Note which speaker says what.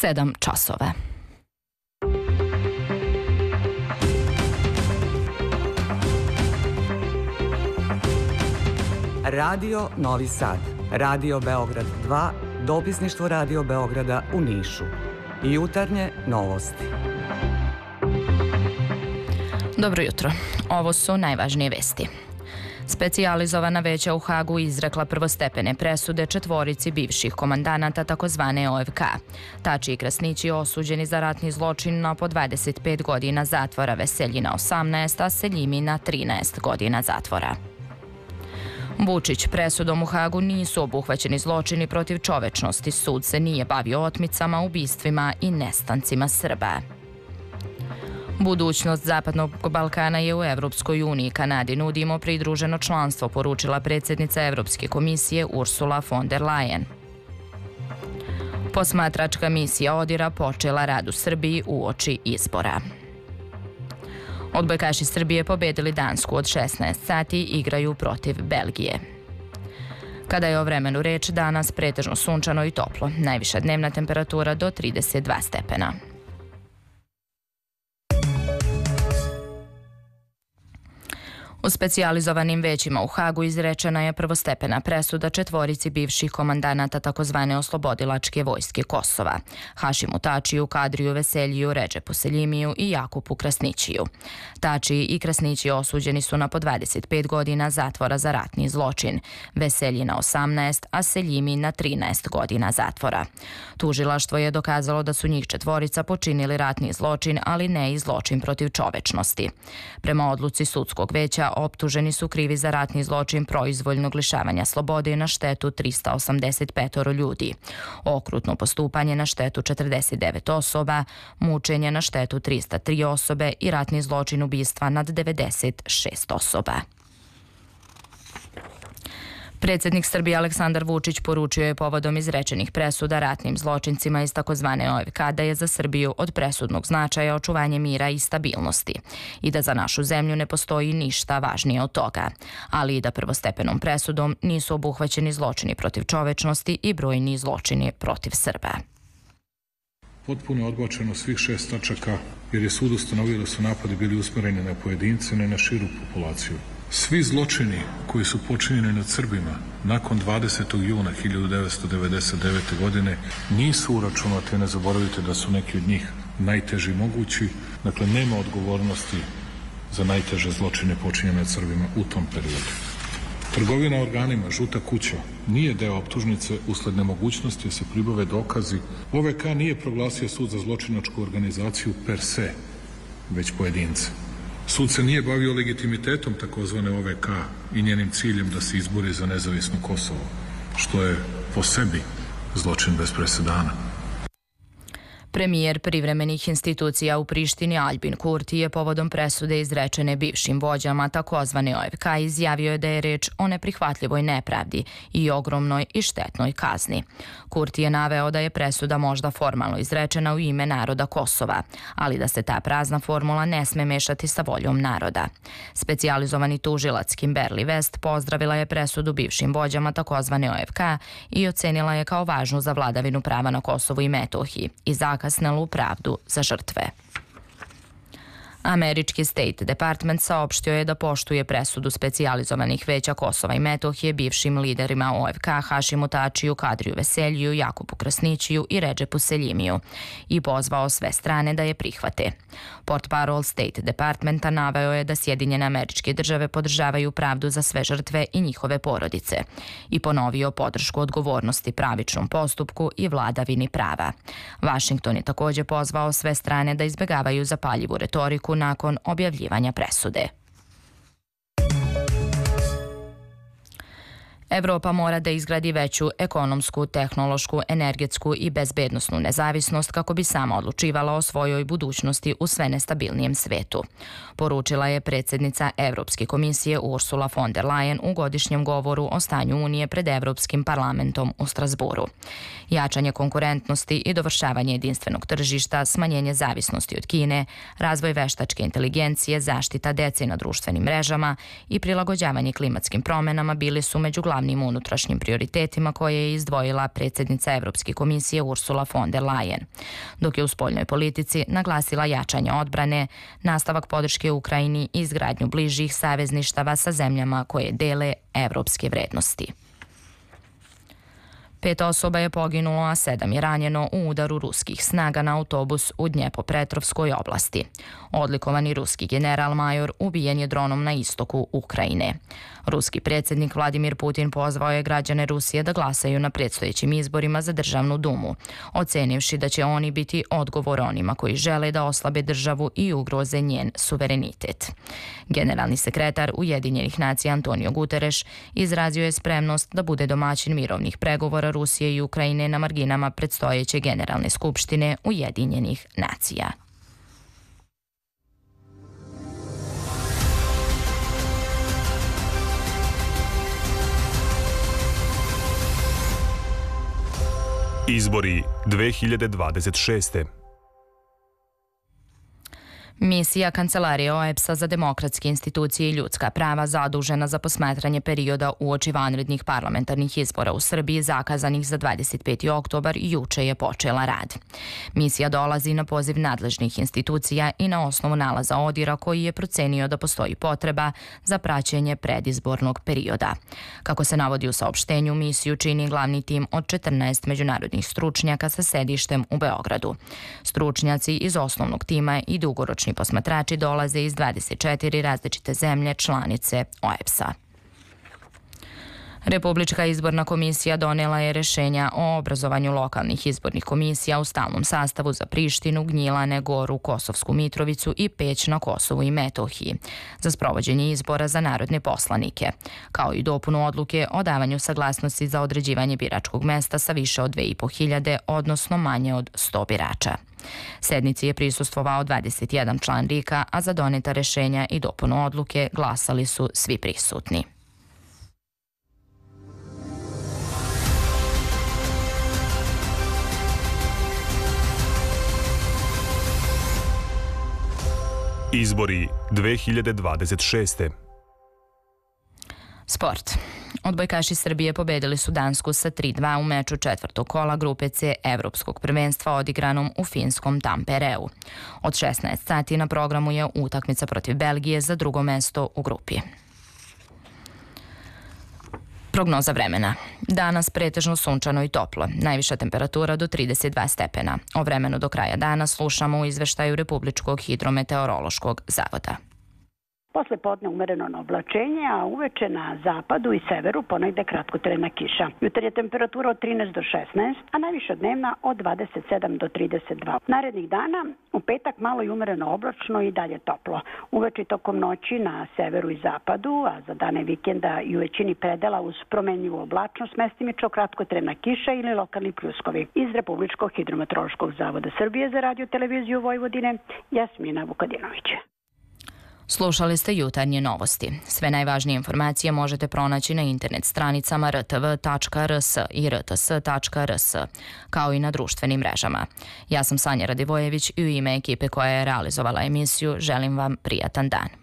Speaker 1: 7 časova.
Speaker 2: Radio Novi Sad, Radio Beograd 2, dopisništvo Radio Beograda u Nišu. Jutarnje novosti.
Speaker 1: Dobro jutro. Ovo su najvažnije vesti. Specijalizovana veća u Hagu izrekla prvostepene presude četvorici bivših komandanata takozvane OFK. Tači i Krasnići osuđeni za ratni zločin na po 25 godina zatvora, Veseljina 18, a Seljimi na 13 godina zatvora. Vučić: presudom u Hagu nisu obuhvaćeni zločini protiv čovečnosti, sud se nije bavio otmicama, ubistvima i nestancima Srba. Budućnost Zapadnog Balkana je u Evropskoj uniji. Kanadi nudimo pridruženo članstvo, poručila predsjednica Evropske komisije Ursula von der Leyen. Posmatračka misija ODIHR-a počela rad u Srbiji uoči izbora. Odbojkaši Srbije pobedili Dansku od 16 sati, igraju protiv Belgije. Kada je o vremenu reč, danas pretežno sunčano i toplo. Najviša dnevna temperatura do 32 stepena. U specijalizovanim većima u Hagu izrečena je prvostepena presuda četvorici bivših komandanata takozvane oslobodilačke vojske Kosova: Hašimu Tačiju, Kadriju Veseljiju, Redžepu Seljimiju i Jakupu Krasnićiju. Tačiji i Krasnići osuđeni su na po 25 godina zatvora za ratni zločin, Veselji na 18, a Seljimi na 13 godina zatvora. Tužilaštvo je dokazalo da su njih četvorica počinili ratni zločin, ali ne i zločin protiv čovečnosti. Prema odluci sudskog veća, optuženi su krivi za ratni zločin proizvoljnog lišavanja slobode na štetu 385 ljudi, okrutno postupanje na štetu 49 osoba, mučenje na štetu 303 osobe i ratni zločin ubistva nad 96 osoba. Predsjednik Srbije Aleksandar Vučić poručio je povodom izrečenih presuda ratnim zločincima iz takozvane OFK da je za Srbiju od presudnog značaja očuvanje mira i stabilnosti i da za našu zemlju ne postoji ništa važnije od toga, ali i da prvostepenom presudom nisu obuhvaćeni zločini protiv čovečnosti i brojni zločini protiv Srba.
Speaker 3: Potpuno je odbačeno svih 6 tačaka jer je sud ustanovio da su napadi bili usmjereni na pojedince, ne na širu populaciju. Svi zločini koji su počinjeni nad Srbima nakon 20. juna 1999. godine nisu uračunati, ne zaboravite da su neki od njih najteži mogući, dakle nema odgovornosti za najteže zločine počinjene nad Srbima u tom periodu. Trgovina organima, žuta kuća, nije deo optužnice usled nemogućnosti da se pribave dokazi. OVK nije proglasio sud za zločinačku organizaciju per se, već pojedince. Sud se nije bavio legitimitetom takozvane OVK i njenim ciljem da se izbori za nezavisno Kosovo, što je po sebi zločin bez presedana.
Speaker 1: Premijer privremenih institucija u Prištini Aljbin Kurti je povodom presude izrečene bivšim vođama takozvane OFK izjavio je da je reč o neprihvatljivoj nepravdi i ogromnoj i štetnoj kazni. Kurti je naveo da je presuda možda formalno izrečena u ime naroda Kosova, ali da se ta prazna formula ne sme mešati sa voljom naroda. Specijalizovani tužilac Kimberly West pozdravila je presudu bivšim vođama takozvane OFK i ocenila je kao važnu za vladavinu prava na Kosovu i Metohiji i zakasnelu pravdu za žrtve. Američki State Department saopštio je da poštuje presudu specijalizovanih veća Kosova i Metohije bivšim liderima OFK Hašimu Tačiju, Kadriju Veseljiju, Jakupu Krasnićiju i Redžepu Seljimiju i pozvao sve strane da je prihvate. Portparol State Departmenta naveo je da Sjedinjene Američke Države podržavaju pravdu za sve žrtve i njihove porodice i ponovio podršku odgovornosti, pravičnom postupku i vladavini prava. Vašington je također pozvao sve strane da izbjegavaju zapaljivu retoriku nakon objavljivanja presude. Evropa mora da izgradi veću ekonomsku, tehnološku, energetsku i bezbednosnu nezavisnost kako bi sama odlučivala o svojoj budućnosti u sve nestabilnijem svetu, poručila je predsjednica Evropske komisije Ursula von der Leyen u godišnjem govoru o stanju Unije pred Evropskim parlamentom u Strasburu. Jačanje konkurentnosti i dovršavanje jedinstvenog tržišta, smanjenje zavisnosti od Kine, razvoj veštačke inteligencije, zaštita dece na društvenim mrežama i prilagođavanje klimatskim promjenama bili su među glavnim glavnim unutrašnjim prioritetima koje je izdvojila predsjednica Evropske komisije Ursula von der Leyen, dok je u spoljnoj politici naglasila jačanje odbrane, nastavak podrške Ukrajini i izgradnju bližih savezništava sa zemljama koje dele evropske vrednosti. 5 osoba je poginulo, a 7 je ranjeno u udaru ruskih snaga na autobus u Dnjepopetrovskoj oblasti. Odlikovani ruski general major ubijen je dronom na istoku Ukrajine. Ruski predsjednik Vladimir Putin pozvao je građane Rusije da glasaju na predstojećim izborima za državnu dumu, ocenivši da će oni biti odgovor onima koji žele da oslabe državu i ugroze njen suverenitet. Generalni sekretar Ujedinjenih nacija Antonio Guterres izrazio je spremnost da bude domaćin mirovnih pregovora Rusije i Ukrajine na marginama predstojeće Generalne skupštine Ujedinjenih nacija.
Speaker 4: Izbori 2026.
Speaker 1: Misija Kancelarije OEBS-a za demokratske institucije i ljudska prava zadužena za posmatranje perioda uoči vanrednih parlamentarnih izbora u Srbiji zakazanih za 25. oktobar juče je počela rad. Misija dolazi na poziv nadležnih institucija i na osnovu nalaza ODIR-a koji je procenio da postoji potreba za praćenje predizbornog perioda. Kako se navodi u saopštenju, misiju čini glavni tim od 14 međunarodnih stručnjaka sa sedištem u Beogradu. Stručnjaci iz osnovnog tima i dugoročni posmatrači dolaze iz 24 različite zemlje članice OEBS-a. Republička izborna komisija donela je rešenja o obrazovanju lokalnih izbornih komisija u stalnom sastavu za Prištinu, Gnjilane, Goru, Kosovsku Mitrovicu i Peć na Kosovu i Metohiji za sprovođenje izbora za narodne poslanike, kao i dopunu odluke o davanju saglasnosti za određivanje biračkog mesta sa više od 2500, odnosno manje od 100 birača. Sednici je prisustvovao 21 član RIK-a, a za doneta rešenja i dopunu odluke glasali su svi prisutni.
Speaker 4: Izbori 2026.
Speaker 1: Sport. Odbojkaši Srbije pobedili su Dansku sa 3:2 u meču četvrtog kola grupe C Evropskog prvenstva odigranom u finskom Tampereu. Od 16 sati na programu je utakmica protiv Belgije za drugo mesto u grupi. Prognoza vremena. Danas pretežno sunčano i toplo. Najviša temperatura do 32 stepena. O vremenu do kraja dana slušamo u izveštaju Republičkog hidrometeorološkog zavoda.
Speaker 5: Posle podne umereno na oblačenje, a uveče na zapadu i severu ponegde kratkotrajna kiša. Jutar je temperatura od 13 do 16, a najviša dnevna od 27 do 32. Narednih dana u petak malo i umereno oblačno i dalje toplo. Uveče tokom noći na severu i zapadu, a za dane vikenda i u većini predela uz promenljivu oblačnost mestimično kratkotrajna kiša ili lokalni pljuskovi. Iz Republičkog hidrometeorološkog zavoda Srbije za radio televiziju Vojvodine, Jasmina Vukadinović.
Speaker 1: Slušali ste jutarnje novosti. Sve najvažnije informacije možete pronaći na internet stranicama rtv.rs i rts.rs, kao i na društvenim mrežama. Ja sam Sanja Radivojević i u ime ekipe koja je realizovala emisiju želim vam prijatan dan.